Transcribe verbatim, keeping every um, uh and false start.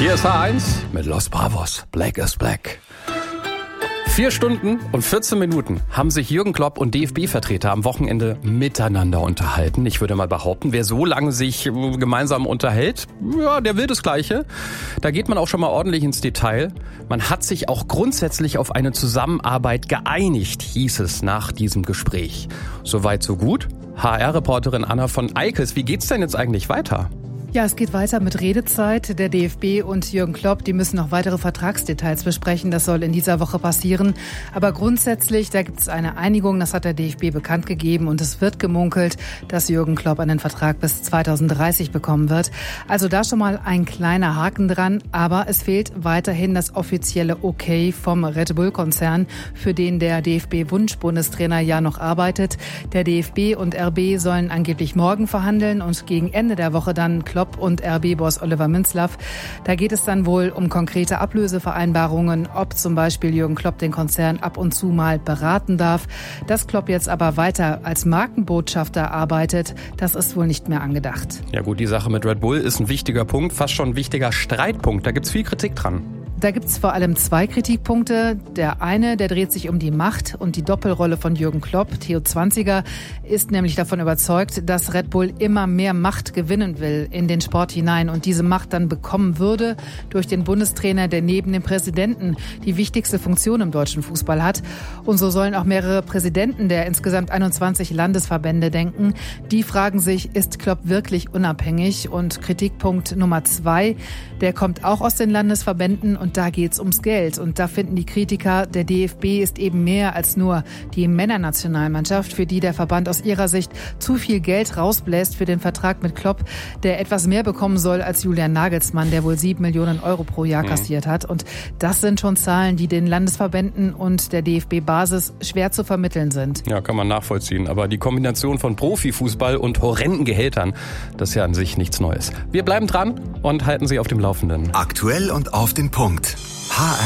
Hier ist H eins mit Los Bravos. Black is Black. Vier Stunden und vierzehn Minuten haben sich Jürgen Klopp und D F B-Vertreter am Wochenende miteinander unterhalten. Ich würde mal behaupten, wer so lange sich gemeinsam unterhält, ja, der will das Gleiche. Da geht man auch schon mal ordentlich ins Detail. Man hat sich auch grundsätzlich auf eine Zusammenarbeit geeinigt, hieß es nach diesem Gespräch. Soweit, so gut. H R-Reporterin Anna von Eikes, wie geht's denn jetzt eigentlich weiter? Ja, es geht weiter mit Redezeit. Der D F B und Jürgen Klopp, die müssen noch weitere Vertragsdetails besprechen. Das soll in dieser Woche passieren. Aber grundsätzlich, da gibt es eine Einigung. Das hat der D F B bekannt gegeben. Und es wird gemunkelt, dass Jürgen Klopp einen Vertrag bis zweitausenddreißig bekommen wird. Also da schon mal ein kleiner Haken dran. Aber es fehlt weiterhin das offizielle Okay vom Red Bull-Konzern, für den der D F B-Wunsch-Bundestrainer ja noch arbeitet. Der D F B und R B sollen angeblich morgen verhandeln und gegen Ende der Woche dann Klopp und R B-Boss Oliver Minzlaff. Da geht es dann wohl um konkrete Ablösevereinbarungen, ob zum Beispiel Jürgen Klopp den Konzern ab und zu mal beraten darf. Dass Klopp jetzt aber weiter als Markenbotschafter arbeitet, das ist wohl nicht mehr angedacht. Ja gut, die Sache mit Red Bull ist ein wichtiger Punkt, fast schon ein wichtiger Streitpunkt. Da gibt's viel Kritik dran. Da gibt's vor allem zwei Kritikpunkte. Der eine, der dreht sich um die Macht und die Doppelrolle von Jürgen Klopp. Theo Zwanziger ist nämlich davon überzeugt, dass Red Bull immer mehr Macht gewinnen will in den Sport hinein und diese Macht dann bekommen würde durch den Bundestrainer, der neben dem Präsidenten die wichtigste Funktion im deutschen Fußball hat. Und so sollen auch mehrere Präsidenten der insgesamt einundzwanzig Landesverbände denken. Die fragen sich, ist Klopp wirklich unabhängig? Und Kritikpunkt Nummer zwei, der kommt auch aus den Landesverbänden und da geht's ums Geld. Und da finden die Kritiker, der D F B ist eben mehr als nur die Männernationalmannschaft, für die der Verband aus ihrer Sicht zu viel Geld rausbläst für den Vertrag mit Klopp, der etwas mehr bekommen soll als Julian Nagelsmann, der wohl sieben Millionen Euro pro Jahr kassiert hat. Und das sind schon Zahlen, die den Landesverbänden und der D F B-Basis schwer zu vermitteln sind. Ja, kann man nachvollziehen. Aber die Kombination von Profifußball und horrenden Gehältern, das ist ja an sich nichts Neues. Wir bleiben dran und halten Sie auf dem Laufenden. Aktuell und auf den Punkt. H